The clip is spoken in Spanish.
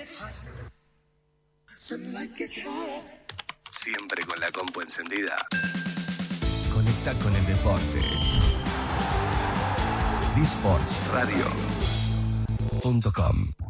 Siempre con la compu encendida. Conecta con el deporte. disportsradio.com